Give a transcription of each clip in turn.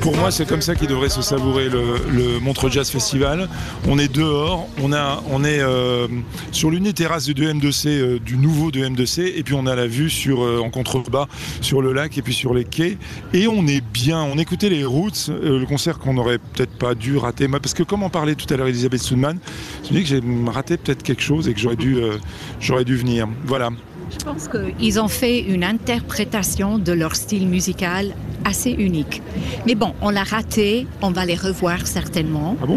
Pour moi, c'est comme ça qu'il devrait se savourer le Montreux Jazz Festival. On est dehors, on est sur l'une des terrasses du 2M2C, du nouveau 2M2C, et puis on a la vue en contrebas sur le lac et puis sur les quais. Et on est bien. On écoutait les Roots, le concert qu'on n'aurait peut-être pas dû rater. Parce que comme en parlait tout à l'heure Elisabeth Soudman, je me dis que j'ai raté peut-être quelque chose et que j'aurais dû venir. Voilà. Je pense qu'ils ont fait une interprétation de leur style musical assez unique. Mais bon, on l'a raté, on va les revoir certainement. Ah bon?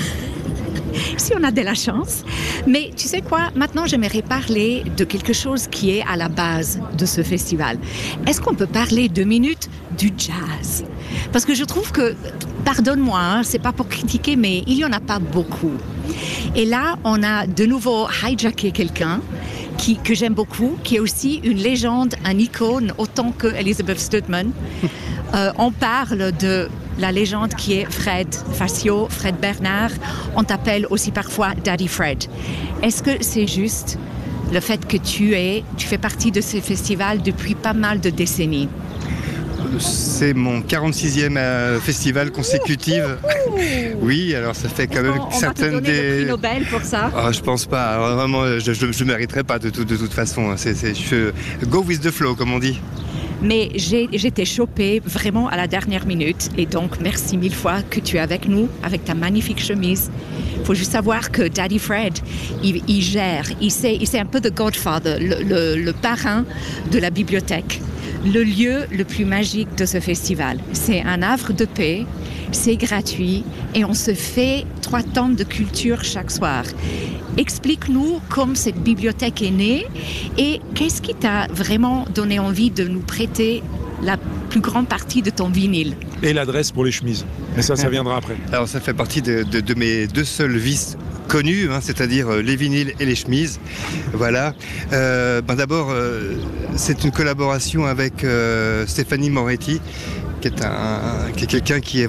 Si on a de la chance. Mais tu sais quoi? Maintenant, j'aimerais parler de quelque chose qui est à la base de ce festival. Est-ce qu'on peut parler 2 minutes du jazz? Parce que je trouve que, pardonne-moi, hein, c'est pas pour critiquer, mais il y en a pas beaucoup. Et là, on a de nouveau hijacké quelqu'un que j'aime beaucoup, qui est aussi une légende, un icône, autant que Elisabeth Soudman. On parle de la légende qui est Fred Facio, Fred Bernard. On t'appelle aussi parfois Daddy Fred. Est-ce que c'est juste le fait que tu fais partie de ce festival depuis pas mal de décennies? C'est mon 46e festival consécutif. Oui, alors ça fait quand même certaines des... On va te donner le prix Nobel pour ça? Je pense pas. Alors, vraiment, je ne mériterai pas de toute façon. Go with the flow, comme on dit. Mais j'étais chopée vraiment à la dernière minute. Et donc, merci 1000 fois que tu es avec nous, avec ta magnifique chemise. Il faut juste savoir que Daddy Fred, il gère, c'est un peu the godfather, le parrain de la bibliothèque. Le lieu le plus magique de ce festival. C'est un havre de paix, c'est gratuit et on se fait 3 temps de culture chaque soir. Explique-nous comment cette bibliothèque est née et qu'est-ce qui t'a vraiment donné envie de nous prêter la plus grande partie de ton vinyle. Et l'adresse pour les chemises. Mais ça viendra après. Alors ça fait partie de mes 2 seuls vices connus, c'est-à-dire les vinyles et les chemises. Voilà. D'abord, c'est une collaboration avec Stéphanie Moretti, qui est quelqu'un qui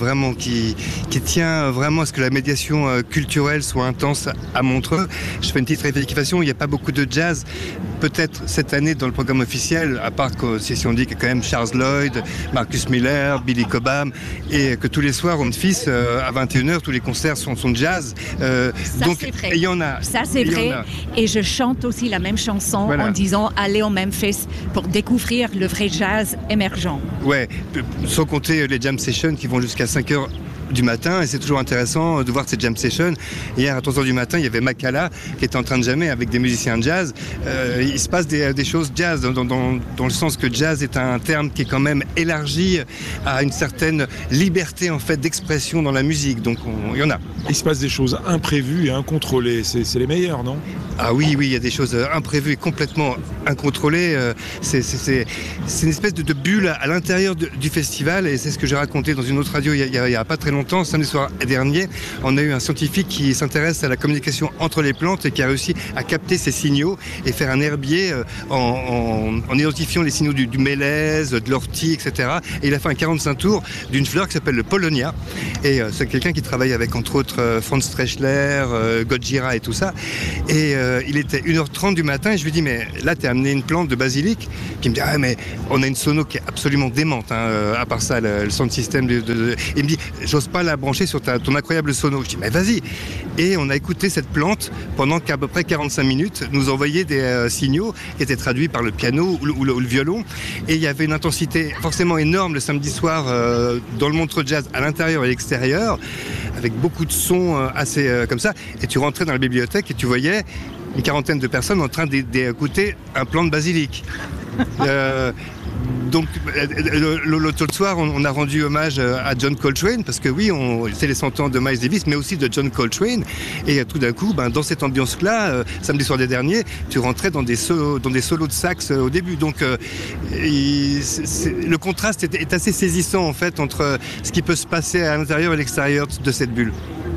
tient vraiment à ce que la médiation culturelle soit intense à Montreux. Je fais une petite récapitulation, il n'y a pas beaucoup de jazz, peut-être cette année dans le programme officiel, à part que si on dit qu'il y a quand même Charles Lloyd, Marcus Miller, Billy Cobham, et que tous les soirs au Memphis, à 21h, tous les concerts sont de jazz. Donc il y en a. Ça c'est vrai. Et je chante aussi la même chanson en disant allez au Memphis pour découvrir le vrai jazz émergent. Ouais, sans compter les jam sessions qui vont jusqu'à 5h du matin, et c'est toujours intéressant de voir ces jam sessions. Hier à 3h du matin, il y avait Makala qui était en train de jammer avec des musiciens de jazz. Il se passe des choses jazz dans le sens que jazz est un terme qui est quand même élargi à une certaine liberté en fait d'expression dans la musique. Donc il y en a. Il se passe des choses imprévues et incontrôlées. C'est les meilleurs, non? Ah oui, il y a des choses imprévues et complètement incontrôlées. C'est une espèce de bulle à l'intérieur du festival, et c'est ce que j'ai raconté dans une autre radio il y a pas très longtemps, samedi soir dernier. On a eu un scientifique qui s'intéresse à la communication entre les plantes et qui a réussi à capter ces signaux et faire un herbier en identifiant les signaux du mélèze, de l'ortie, etc. Et il a fait un 45 tours d'une fleur qui s'appelle le Polonia. Et c'est quelqu'un qui travaille avec, entre autres, Franz Streschler, Gojira et tout ça. Et il était 1h30 du matin et je lui dis mais là t'as amené une plante de basilic, qui me dit ah mais on a une sono qui est absolument démente, à part ça le sound system il me dit j'ose pas la brancher sur ton incroyable sono. Je dis mais vas-y. Et on a écouté cette plante pendant qu'à peu près 45 minutes nous envoyait des signaux qui étaient traduits par le piano ou le violon, et il y avait une intensité forcément énorme le samedi soir dans le Montreux Jazz à l'intérieur et à l'extérieur, avec beaucoup de sons assez comme ça, et tu rentrais dans la bibliothèque et tu voyais une 40aine de personnes en train d'écouter un plant de basilic. Donc l'autre soir on a rendu hommage à John Coltrane, parce que oui, c'est les 100 ans de Miles Davis mais aussi de John Coltrane, et tout d'un coup dans cette ambiance là samedi soir dernier tu rentrais dans des solos de sax au début, donc le contraste est assez saisissant en fait entre ce qui peut se passer à l'intérieur et l'extérieur de cette bulle.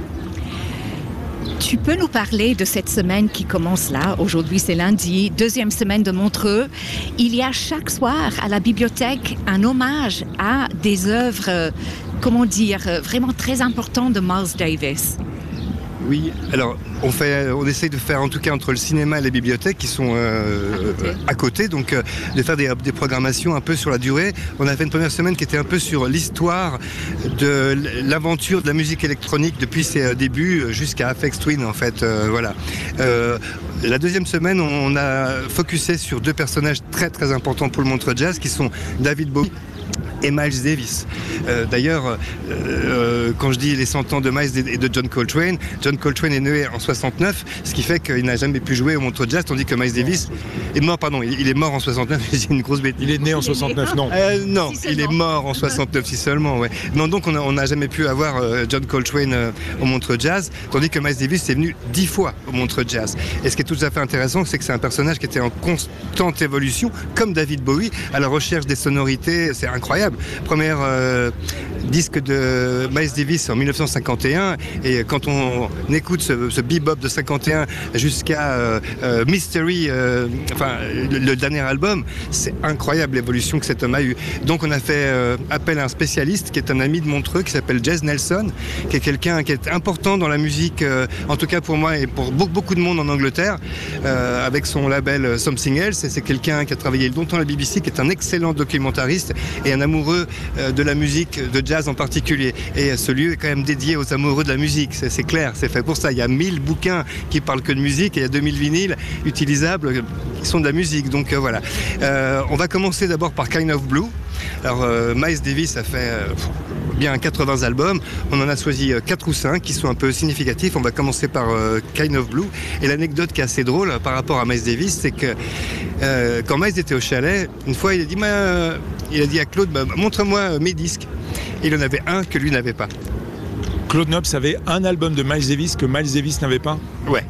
Tu peux nous parler de cette semaine qui commence là? Aujourd'hui, c'est lundi, 2e semaine de Montreux. Il y a chaque soir à la bibliothèque un hommage à des œuvres, vraiment très importantes de Miles Davis. Oui, alors on essaye de faire, en tout cas entre le cinéma et les bibliothèques qui sont à côté, donc de faire des programmations un peu sur la durée. On a fait une première semaine qui était un peu sur l'histoire de l'aventure de la musique électronique depuis ses débuts jusqu'à Aphex Twin, en fait. Voilà. La deuxième semaine, on a focusé sur deux personnages très très importants pour le Montreux Jazz, qui sont David Bowie et Miles Davis. D'ailleurs, quand je dis les 100 ans de Miles et de John Coltrane est né en 69, ce qui fait qu'il n'a jamais pu jouer au Montreux Jazz, tandis que Miles Davis est mort, il est mort en 69, j'ai une grosse bêtise. Il est né en 69, non non, il est mort en 69, si seulement, ouais. Non, donc on n'a jamais pu avoir John Coltrane au Montreux Jazz, tandis que Miles Davis est venu 10 fois au Montreux Jazz. Et ce qui est tout à fait intéressant, c'est que c'est un personnage qui était en constante évolution, comme David Bowie, à la recherche des sonorités, c'est incroyable. Premier disque de Miles Davis en 1951, et quand on écoute ce bebop de 51 jusqu'à Mystery, le dernier album, c'est incroyable l'évolution que cet homme a eue. Donc on a fait appel à un spécialiste qui est un ami de Montreux qui s'appelle Jez Nelson, qui est quelqu'un qui est important dans la musique, en tout cas pour moi et pour beaucoup de monde en Angleterre, avec son label Something Else. Et c'est quelqu'un qui a travaillé longtemps à la BBC, qui est un excellent documentariste et un amoureux de la musique, de jazz en particulier. Et ce lieu est quand même dédié aux amoureux de la musique, c'est clair, c'est fait pour ça. Il y a 1000 bouquins qui parlent que de musique et il y a 2000 vinyles utilisables qui sont de la musique. Donc voilà. On va commencer d'abord par Kind of Blue. Alors Miles Davis a fait bien 80 albums, on en a choisi 4 ou 5 qui sont un peu significatifs. On va commencer par Kind of Blue. Et l'anecdote qui est assez drôle par rapport à Miles Davis, c'est que quand Miles était au chalet, une fois il a dit à Claude, montre-moi mes disques. Et il en avait un que lui n'avait pas. Claude Nobs avait un album de Miles Davis que Miles Davis n'avait pas ? Ouais.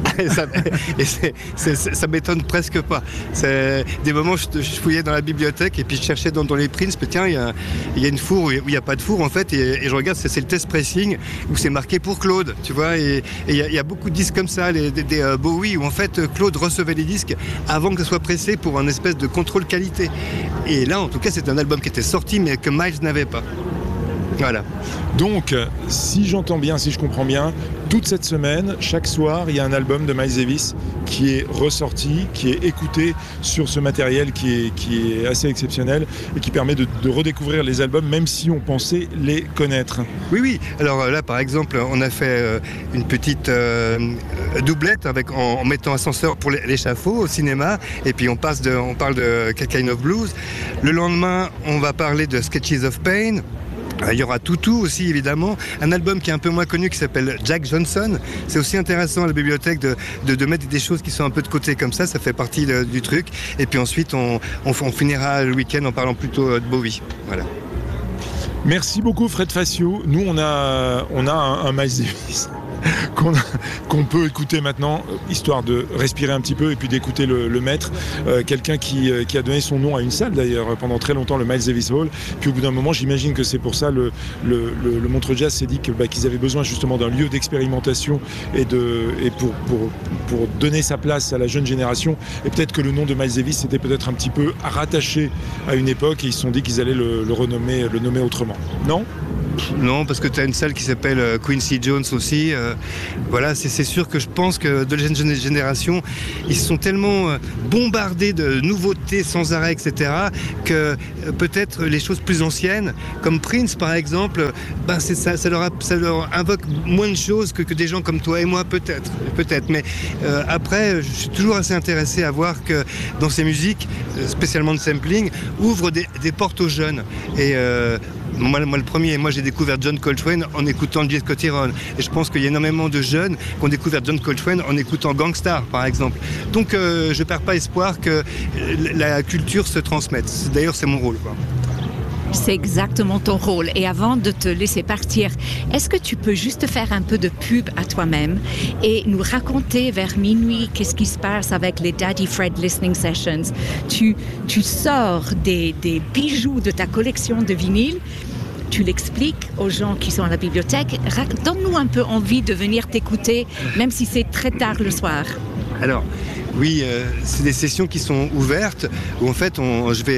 Ça m'étonne presque pas. C'est des moments où je fouillais dans la bibliothèque et puis je cherchais dans les prints, mais tiens, il y a une four où il n'y a pas de four en fait, et je regarde, c'est le test pressing où c'est marqué pour Claude, tu vois, et il y a beaucoup de disques comme ça, des Bowie, où en fait Claude recevait les disques avant que ce soit pressé pour un espèce de contrôle qualité. Et là, en tout cas, c'est un album qui était sorti mais que Miles n'avait pas. Voilà. Donc, si j'entends bien, si je comprends bien, toute cette semaine, chaque soir, il y a un album de Miles Davis qui est ressorti, qui est écouté sur ce matériel qui est assez exceptionnel et qui permet de redécouvrir les albums, même si on pensait les connaître. Oui. Alors là, par exemple, on a fait une petite doublette en mettant Ascenseur pour l'échafaud au cinéma, et puis on parle de Kind of Blues. Le lendemain, on va parler de Sketches of Pain. Il y aura Tutu aussi, évidemment. Un album qui est un peu moins connu qui s'appelle Jack Johnson. C'est aussi intéressant à la bibliothèque de mettre des choses qui sont un peu de côté comme ça. Ça fait partie du truc. Et puis ensuite, on finira le week-end en parlant plutôt de Bowie. Voilà. Merci beaucoup, Fred Facio. Nous, on a un Miles Davis qu'on peut écouter maintenant, histoire de respirer un petit peu et puis d'écouter le maître, quelqu'un qui a donné son nom à une salle d'ailleurs pendant très longtemps, le Miles Davis Hall. Puis au bout d'un moment, j'imagine que c'est pour ça le Montreux Jazz s'est dit qu'ils avaient besoin justement d'un lieu d'expérimentation et pour donner sa place à la jeune génération. Et peut-être que le nom de Miles Davis était peut-être un petit peu rattaché à une époque et ils se sont dit qu'ils allaient le nommer autrement. Non ? Non, parce que tu as une salle qui s'appelle Quincy Jones aussi. Voilà, c'est sûr que je pense que de la jeune génération, ils sont tellement bombardés de nouveautés sans arrêt, etc., que peut-être les choses plus anciennes, comme Prince par exemple, ça leur invoque moins de choses que des gens comme toi et moi, peut-être. Mais après, je suis toujours assez intéressé à voir que dans ces musiques, spécialement de sampling, ouvrent des portes aux jeunes. Et moi, le premier, j'ai découvert John Coltrane en écoutant J. Scott Heron. Et je pense qu'il y a énormément de jeunes qui ont découvert John Coltrane en écoutant Gang Starr, par exemple. Donc, je ne perds pas espoir que la culture se transmette. D'ailleurs, c'est mon rôle, quoi. C'est exactement ton rôle. Et avant de te laisser partir, est-ce que tu peux juste faire un peu de pub à toi-même et nous raconter vers minuit qu'est-ce qui se passe avec les Daddy Fred Listening Sessions? Tu sors des bijoux de ta collection de vinyles, tu l'expliques aux gens qui sont à la bibliothèque. Donne-nous un peu envie de venir t'écouter, même si c'est très tard le soir. Alors, oui, c'est des sessions qui sont ouvertes, où en fait, je vais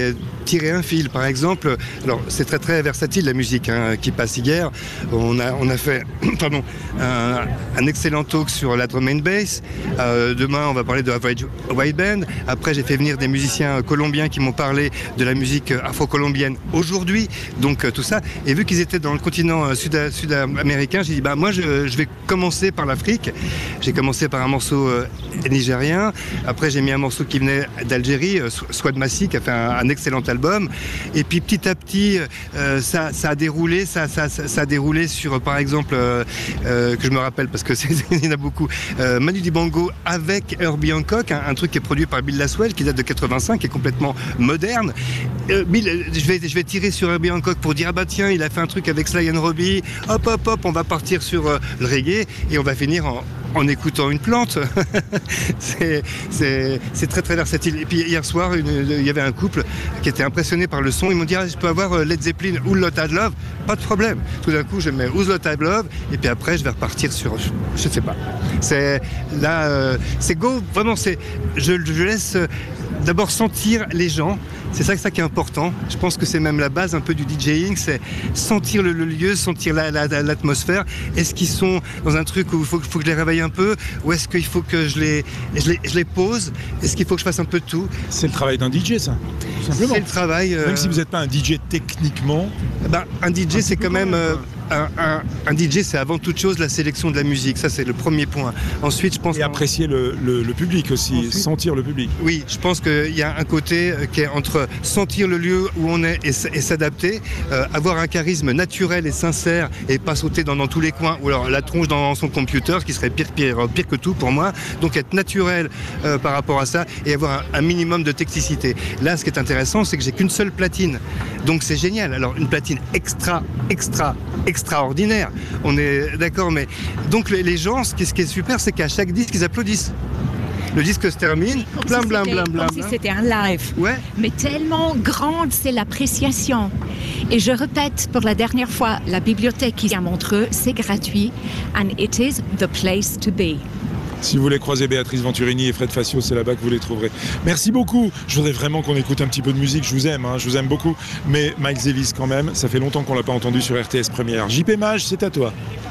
tirer un fil. Par exemple, alors c'est très très versatile la musique qui passe hier. On a fait pardon, un excellent talk sur la drum and bass. Demain, on va parler de Average White Band. Après, j'ai fait venir des musiciens colombiens qui m'ont parlé de la musique afro-colombienne aujourd'hui. Donc tout ça. Et vu qu'ils étaient dans le continent sud-américain, j'ai dit moi je vais commencer par l'Afrique. J'ai commencé par un morceau nigérien. Après, j'ai mis un morceau qui venait d'Algérie, Swad Massi, qui a fait un excellent album. Et puis petit à petit, ça a déroulé. Ça a déroulé sur, par exemple, que je me rappelle parce que il y en a beaucoup. Manu Dibango avec Herbie Hancock, un truc qui est produit par Bill Laswell, qui date de 85, qui est complètement moderne. Bill, je vais tirer sur Herbie Hancock pour dire tiens, il a fait un truc avec Sly and Robbie. Hop, on va partir sur le reggae et on va finir en écoutant une plante. c'est très très versatile. Et puis hier soir, il y avait un couple qui était impressionné par le son. Ils m'ont dit je peux avoir Led Zeppelin ou Lot of Love. Pas de problème. Tout d'un coup, je mets Who's Lot of Love et puis après, je vais repartir sur je sais pas. C'est là, c'est go. Vraiment, je laisse d'abord sentir les gens. C'est ça qui est important. Je pense que c'est même la base un peu du DJing, c'est sentir le lieu, sentir l'atmosphère. Est-ce qu'ils sont dans un truc où il faut que je les réveille un peu, ou est-ce qu'il faut que je les pose? Est-ce qu'il faut que je fasse un peu de tout? C'est le travail d'un DJ, ça, tout simplement. C'est le travail. Même si vous n'êtes pas un DJ techniquement. Un DJ, c'est quand même. Un DJ, c'est avant toute chose la sélection de la musique. Ça, c'est le premier point. Ensuite, je pense. Et apprécier le public aussi, ensuite, sentir le public. Oui, je pense qu'il y a un côté qui est entre sentir le lieu où on est et s'adapter, avoir un charisme naturel et sincère et pas sauter dans tous les coins, ou alors la tronche dans son computer, ce qui serait pire que tout pour moi. Donc être naturel par rapport à ça et avoir un minimum de technicité. Là, ce qui est intéressant, c'est que j'ai qu'une seule platine. Donc c'est génial. Alors une platine extraordinaire. On est d'accord, mais donc les gens, ce qui est super, c'est qu'à chaque disque, ils applaudissent. Le disque se termine, blam. Comme si c'était un live. Ouais. Mais tellement grande, c'est l'appréciation. Et je répète pour la dernière fois, la bibliothèque ici à Montreux, c'est gratuit. And it is the place to be. Si vous voulez croiser Béatrice Venturini et Fred Facio, c'est là-bas que vous les trouverez. Merci beaucoup. Je voudrais vraiment qu'on écoute un petit peu de musique. Je vous aime beaucoup. Mais Miles Davis quand même, ça fait longtemps qu'on l'a pas entendu sur RTS Première. JP Mage, c'est à toi.